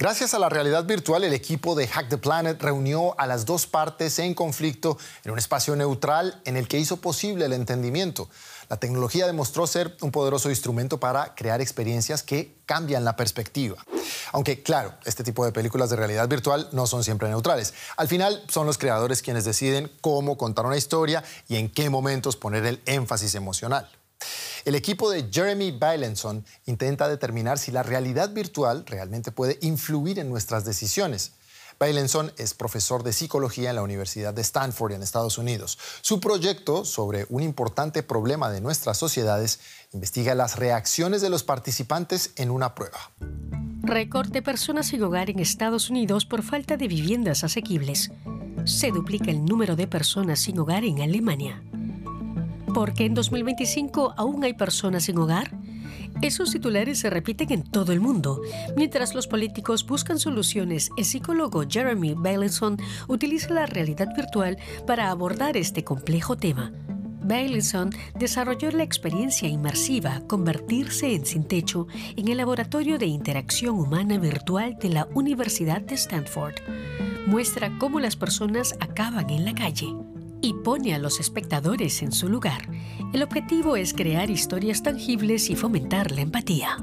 Gracias a la realidad virtual, el equipo de Hack the Planet reunió a las dos partes en conflicto en un espacio neutral en el que hizo posible el entendimiento. La tecnología demostró ser un poderoso instrumento para crear experiencias que cambian la perspectiva. Aunque, claro, este tipo de películas de realidad virtual no son siempre neutrales. Al final, son los creadores quienes deciden cómo contar una historia y en qué momentos poner el énfasis emocional. El equipo de Jeremy Bailenson intenta determinar si la realidad virtual realmente puede influir en nuestras decisiones. Bailenson es profesor de psicología en la Universidad de Stanford en Estados Unidos. Su proyecto sobre un importante problema de nuestras sociedades investiga las reacciones de los participantes en una prueba. Récord de personas sin hogar en Estados Unidos por falta de viviendas asequibles. Se duplica el número de personas sin hogar en Alemania. ¿Por qué en 2025 aún hay personas sin hogar? Esos titulares se repiten en todo el mundo. Mientras los políticos buscan soluciones, el psicólogo Jeremy Bailenson utiliza la realidad virtual para abordar este complejo tema. Bailenson desarrolló la experiencia inmersiva Convertirse en Sin Techo en el Laboratorio de Interacción Humana Virtual de la Universidad de Stanford. Muestra cómo las personas acaban en la calle y pone a los espectadores en su lugar. El objetivo es crear historias tangibles y fomentar la empatía.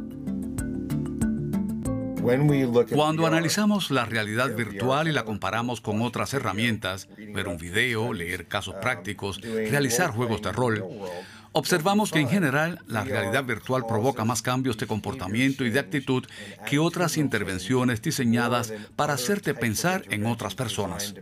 Cuando analizamos la realidad virtual y la comparamos con otras herramientas, ver un video, leer casos prácticos, realizar juegos de rol, observamos que en general la realidad virtual provoca más cambios de comportamiento y de actitud que otras intervenciones diseñadas para hacerte pensar en otras personas.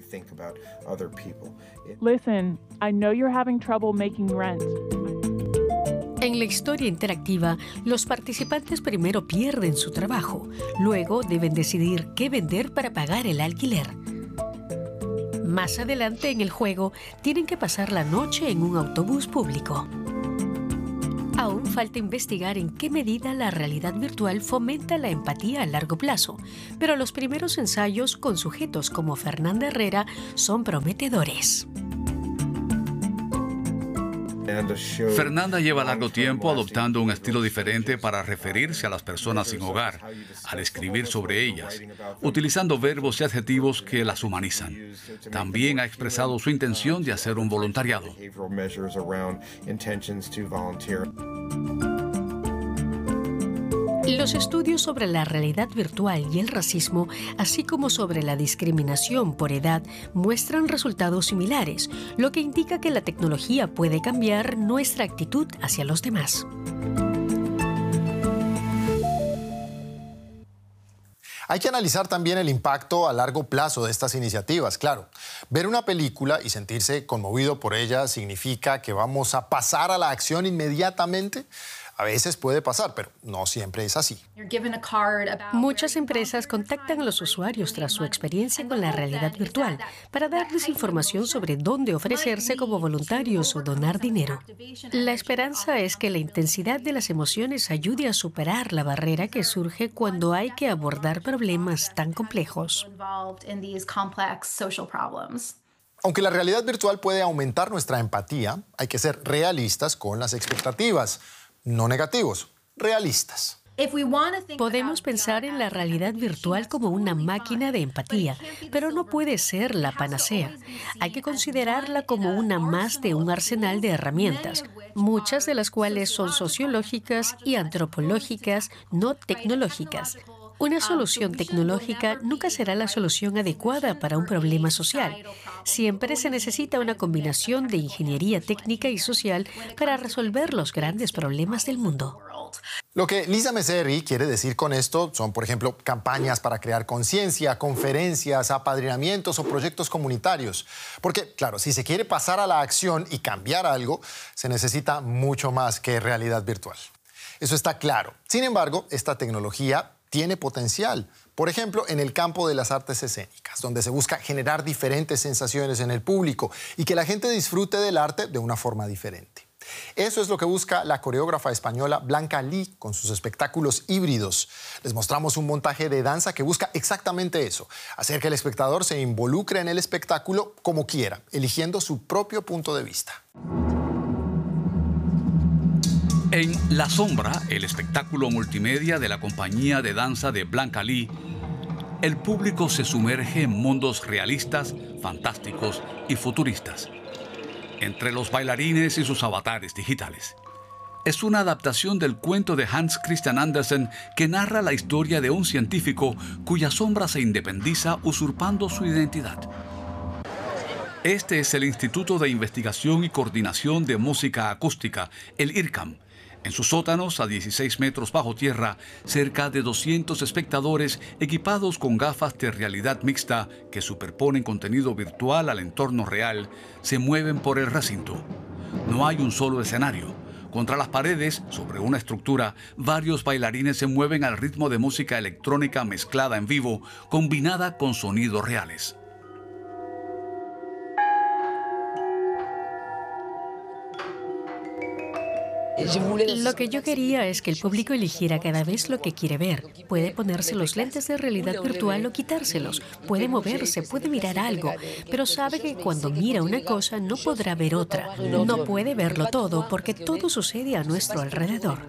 Listen, I know you're having trouble making rent. En la historia interactiva, los participantes primero pierden su trabajo, luego deben decidir qué vender para pagar el alquiler. Más adelante en el juego, tienen que pasar la noche en un autobús público. Aún falta investigar en qué medida la realidad virtual fomenta la empatía a largo plazo, pero los primeros ensayos con sujetos como Fernanda Herrera son prometedores. Fernanda lleva largo tiempo adoptando un estilo diferente para referirse a las personas sin hogar, al escribir sobre ellas, utilizando verbos y adjetivos que las humanizan. También ha expresado su intención de hacer un voluntariado. Los estudios sobre la realidad virtual y el racismo, así como sobre la discriminación por edad, muestran resultados similares, lo que indica que la tecnología puede cambiar nuestra actitud hacia los demás. Hay que analizar también el impacto a largo plazo de estas iniciativas. Claro, ver una película y sentirse conmovido por ella significa que vamos a pasar a la acción inmediatamente. A veces puede pasar, pero no siempre es así. Muchas empresas contactan a los usuarios tras su experiencia con la realidad virtual para darles información sobre dónde ofrecerse como voluntarios o donar dinero. La esperanza es que la intensidad de las emociones ayude a superar la barrera que surge cuando hay que abordar problemas tan complejos. Aunque la realidad virtual puede aumentar nuestra empatía, hay que ser realistas con las expectativas. No negativos, realistas. Podemos pensar en la realidad virtual como una máquina de empatía, pero no puede ser la panacea. Hay que considerarla como una más de un arsenal de herramientas, muchas de las cuales son sociológicas y antropológicas, no tecnológicas. Una solución tecnológica nunca será la solución adecuada para un problema social. Siempre se necesita una combinación de ingeniería técnica y social para resolver los grandes problemas del mundo. Lo que Lisa Meserry quiere decir con esto son, por ejemplo, campañas para crear conciencia, conferencias, apadrinamientos o proyectos comunitarios. Porque, claro, si se quiere pasar a la acción y cambiar algo, se necesita mucho más que realidad virtual. Eso está claro. Sin embargo, esta tecnología tiene potencial. Por ejemplo, en el campo de las artes escénicas, donde se busca generar diferentes sensaciones en el público y que la gente disfrute del arte de una forma diferente. Eso es lo que busca la coreógrafa española Blanca Lee con sus espectáculos híbridos. Les mostramos un montaje de danza que busca exactamente eso, hacer que el espectador se involucre en el espectáculo como quiera, eligiendo su propio punto de vista. En La Sombra, el espectáculo multimedia de la compañía de danza de Blanca Lee, el público se sumerge en mundos realistas, fantásticos y futuristas, entre los bailarines y sus avatares digitales. Es una adaptación del cuento de Hans Christian Andersen que narra la historia de un científico cuya sombra se independiza usurpando su identidad. Este es el Instituto de Investigación y Coordinación de Música Acústica, el IRCAM. En sus sótanos, a 16 metros bajo tierra, cerca de 200 espectadores equipados con gafas de realidad mixta que superponen contenido virtual al entorno real, se mueven por el recinto. No hay un solo escenario. Contra las paredes, sobre una estructura, varios bailarines se mueven al ritmo de música electrónica mezclada en vivo, combinada con sonidos reales. Lo que yo quería es que el público eligiera cada vez lo que quiere ver. Puede ponerse los lentes de realidad virtual o quitárselos. Puede moverse, puede mirar algo, pero sabe que cuando mira una cosa no podrá ver otra. No puede verlo todo porque todo sucede a nuestro alrededor.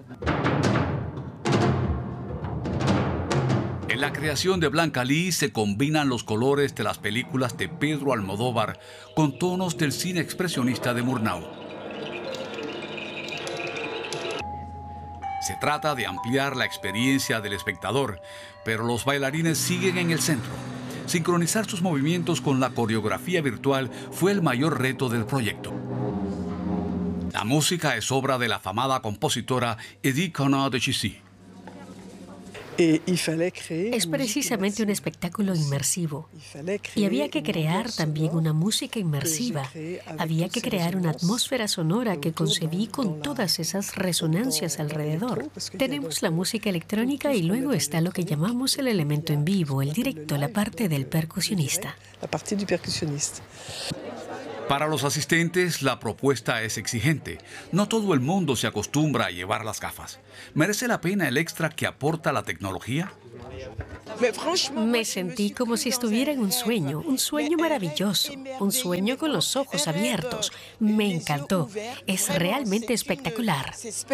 En la creación de Blanca Lee se combinan los colores de las películas de Pedro Almodóvar con tonos del cine expresionista de Murnau. Se trata de ampliar la experiencia del espectador, pero los bailarines siguen en el centro. Sincronizar sus movimientos con la coreografía virtual fue el mayor reto del proyecto. La música es obra de la afamada compositora Edith Conant de Chissy. Es precisamente un espectáculo inmersivo. Y había que crear también una música inmersiva. Había que crear una atmósfera sonora que concebí con todas esas resonancias alrededor. Tenemos la música electrónica y luego está lo que llamamos el elemento en vivo, el directo, la parte del percusionista. Para los asistentes, la propuesta es exigente. No todo el mundo se acostumbra a llevar las gafas. ¿Merece la pena el extra que aporta la tecnología? Me sentí como si estuviera en un sueño maravilloso, un sueño con los ojos abiertos. Me encantó. Es realmente espectacular.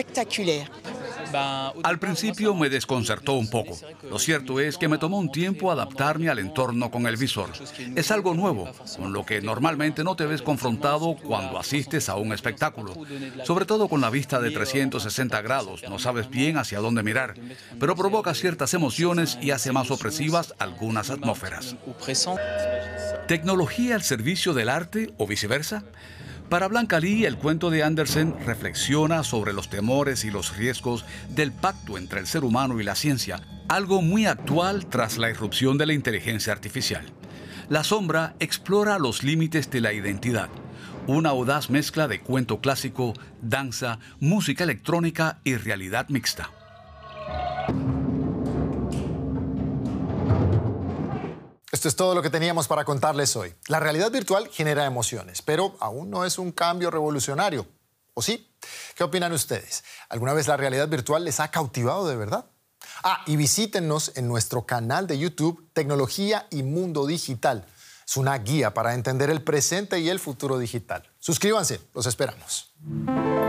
Al principio me desconcertó un poco. Lo cierto es que me tomó un tiempo adaptarme al entorno con el visor. Es algo nuevo, con lo que normalmente no te ves confrontado cuando asistes a un espectáculo. Sobre todo con la vista de 360 grados, no sabes bien hacia dónde mirar, pero provoca ciertas emociones y hace más opresivas algunas atmósferas. ¿Tecnología al servicio del arte o viceversa? Para Blanca Lee, el cuento de Andersen reflexiona sobre los temores y los riesgos del pacto entre el ser humano y la ciencia, algo muy actual tras la irrupción de la inteligencia artificial. La sombra explora los límites de la identidad, una audaz mezcla de cuento clásico, danza, música electrónica y realidad mixta. Esto es todo lo que teníamos para contarles hoy. La realidad virtual genera emociones, pero aún no es un cambio revolucionario. ¿O sí? ¿Qué opinan ustedes? ¿Alguna vez la realidad virtual les ha cautivado de verdad? Y visítennos en nuestro canal de YouTube Tecnología y Mundo Digital. Es una guía para entender el presente y el futuro digital. Suscríbanse, los esperamos.